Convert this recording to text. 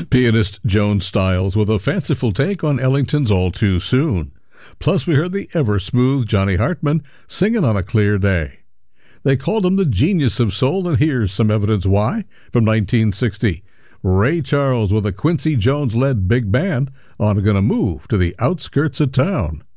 Pianist Joan Styles with a fanciful take on Ellington's All Too Soon. Plus, we heard the ever-smooth Johnny Hartman singing On a Clear Day. They called him the genius of soul, and here's some evidence why. From 1960, Ray Charles with a Quincy Jones-led big band on Gonna Move to the Outskirts of Town.